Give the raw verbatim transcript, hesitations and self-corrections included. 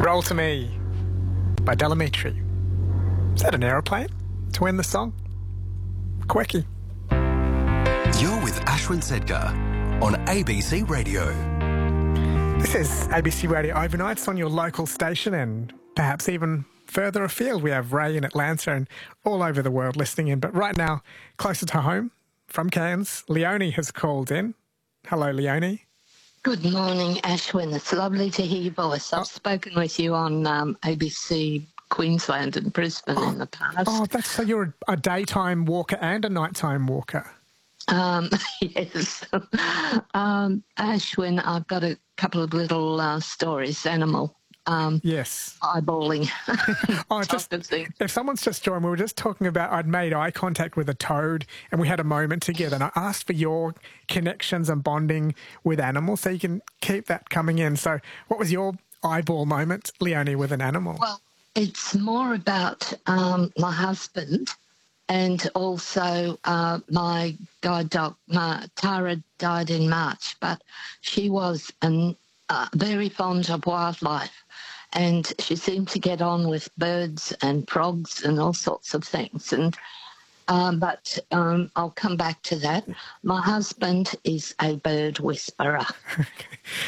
Roll to Me by Delamitri. Is that an aeroplane to end the song? Quirky. You're with Ashwin Sedkar on A B C Radio. This is A B C Radio Overnights on your local station, and perhaps even further afield. We have Ray in Atlanta and all over the world listening in. But right now, closer to home, from Cairns, Leonie has called in. Hello, Leonie. Good morning, Ashwin. It's lovely to hear your voice. I've oh. spoken with you on um, A B C Queensland and Brisbane oh. in the past. Oh, that's so you're a, a daytime walker and a nighttime walker. Um, yes. um, Ashwin, I've got a couple of little uh, stories, animal. Um, yes. Eyeballing. oh, just, if someone's just joined, we were just talking about I'd made eye contact with a toad and we had a moment together, and I asked for your connections and bonding with animals, so you can keep that coming in. So what was your eyeball moment, Leonie, with an animal? Well, it's more about um, my husband and also uh, my guide dog. My, Tara died in March, but she was an, uh, very fond of wildlife. And she seemed to get on with birds and frogs and all sorts of things. And um, but um, I'll come back to that. My husband is a bird whisperer.